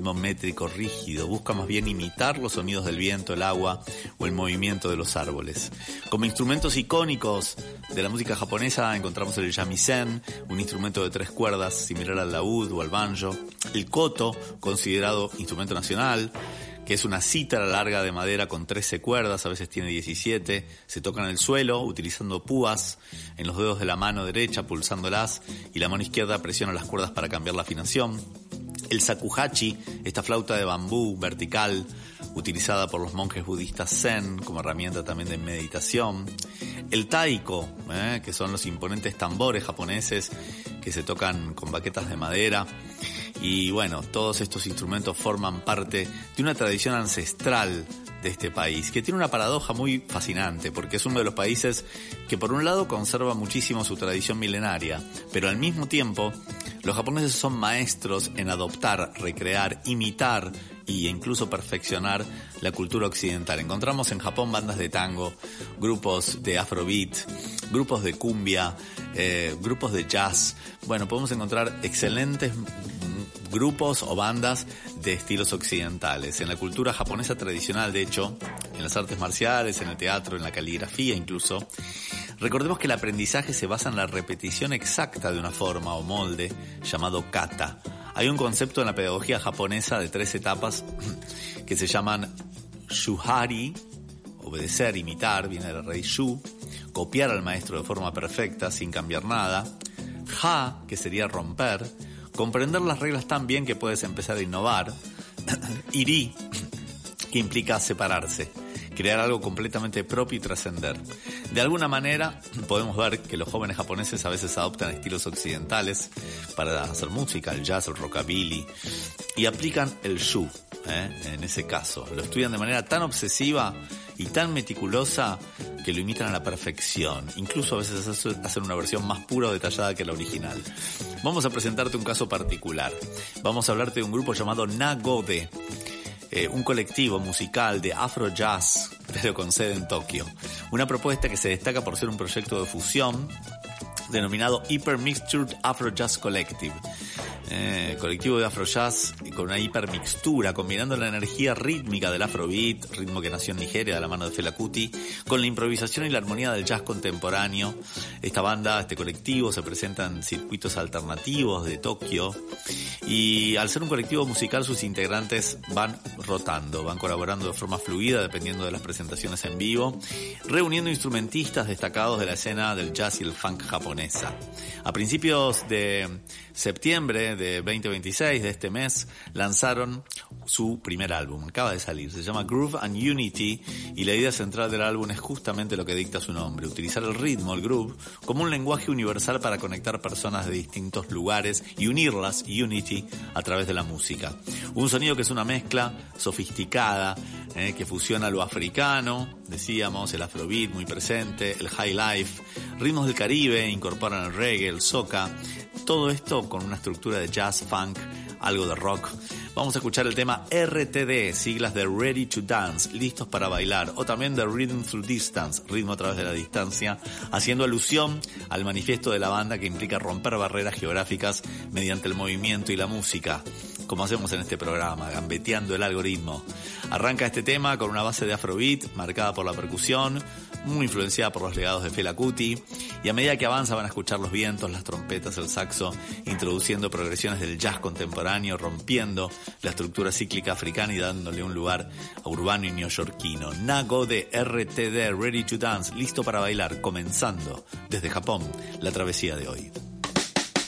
ritmo métrico rígido, busca más bien imitar los sonidos del viento, el agua o el movimiento de los árboles. Como instrumentos icónicos de la música japonesa encontramos el shamisen, un instrumento de 3 cuerdas similar al laúd o al banjo, el koto, considerado instrumento nacional, que es una cítara larga de madera con 13 cuerdas, a veces tiene 17, se toca en el suelo utilizando púas en los dedos de la mano derecha, pulsándolas, y la mano izquierda presiona las cuerdas para cambiar la afinación. El shakuhachi, esta flauta de bambú vertical, utilizada por los monjes budistas zen como herramienta también de meditación. El taiko, que son los imponentes tambores japoneses que se tocan con baquetas de madera. Y bueno, todos estos instrumentos forman parte de una tradición ancestral de este país, que tiene una paradoja muy fascinante, porque es uno de los países que por un lado conserva muchísimo su tradición milenaria, pero al mismo tiempo los japoneses son maestros en adoptar, recrear, imitar e incluso perfeccionar la cultura occidental. Encontramos en Japón bandas de tango, grupos de afrobeat, grupos de cumbia, grupos de jazz. Bueno, podemos encontrar excelentes grupos o bandas de estilos occidentales. En la cultura japonesa tradicional, de hecho, en las artes marciales, en el teatro, en la caligrafía incluso, recordemos que el aprendizaje se basa en la repetición exacta de una forma o molde llamado kata. Hay un concepto en la pedagogía japonesa de 3 etapas que se llaman shuhari, obedecer, imitar, viene de la raíz shu, copiar al maestro de forma perfecta sin cambiar nada, ha, que sería romper, comprender las reglas tan bien que puedes empezar a innovar, y ri, que implica separarse, crear algo completamente propio y trascender. De alguna manera podemos ver que los jóvenes japoneses a veces adoptan estilos occidentales para hacer música, el jazz, el rockabilly, y aplican el shu, en ese caso. Lo estudian de manera tan obsesiva y tan meticulosa que lo imitan a la perfección. Incluso a veces hacen una versión más pura o detallada que la original. Vamos a presentarte un caso particular. Vamos a hablarte de un grupo llamado Nagode, un colectivo musical de afro jazz, pero con sede en Tokio. Una propuesta que se destaca por ser un proyecto de fusión denominado Hyper Mixtured Afro Jazz Collective. Colectivo de afro jazz con una hipermixtura, combinando la energía rítmica del afrobeat, ritmo que nació en Nigeria de la mano de Fela Kuti, con la improvisación y la armonía del jazz contemporáneo. Esta banda, este colectivo, se presenta en circuitos alternativos de Tokio, y al ser un colectivo musical sus integrantes van rotando, van colaborando de forma fluida dependiendo de las presentaciones en vivo, reuniendo instrumentistas destacados de la escena del jazz y el funk japonesa. A principios de septiembre de 2026, de este mes, lanzaron su primer álbum. Acaba de salir, se llama Groove and Unity, y la idea central del álbum es justamente lo que dicta su nombre: utilizar el ritmo, el groove, como un lenguaje universal para conectar personas de distintos lugares y unirlas, unity, a través de la música. Un sonido que es una mezcla sofisticada, que fusiona lo africano, decíamos, el afrobeat muy presente, el high life, ritmos del Caribe, incorporan el reggae, el soca, todo esto con una estructura de jazz, funk, algo de rock. Vamos a escuchar el tema RTD, siglas de Ready to Dance, listos para bailar, o también de Rhythm Through Distance, ritmo a través de la distancia, haciendo alusión al manifiesto de la banda que implica romper barreras geográficas mediante el movimiento y la música, como hacemos en este programa, gambeteando el algoritmo. Arranca este tema con una base de afrobeat marcada por la percusión, muy influenciada por los legados de Fela Kuti, y a medida que avanza van a escuchar los vientos, las trompetas, el saxo, introduciendo progresiones del jazz contemporáneo, rompiendo la estructura cíclica africana y dándole un lugar urbano y neoyorquino. Nagode RTD, Ready to Dance, listo para bailar, comenzando desde Japón la travesía de hoy.